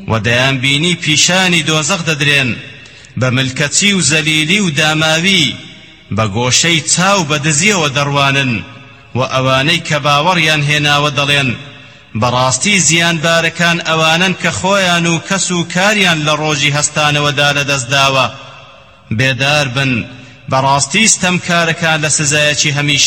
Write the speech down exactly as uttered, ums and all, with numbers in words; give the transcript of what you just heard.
ودەیان بینی پیشانی دۆزەق دەدرێن بە ملکەچی و زەلیلی و داماوی بە گۆشەی چاو بە دزیەوە دەڕوانن و ئەوانەی کە باوەڕیان هێناوە دەڵێن بەڕاستی زیانبارەکان ئەوانن کە خۆیان و کەس و کاریان لە ڕۆژی هەستانەوەدا لەدەستداوە بێدار بن بەڕاستی ستەمکارەکان لە سزایەکی هەمیشە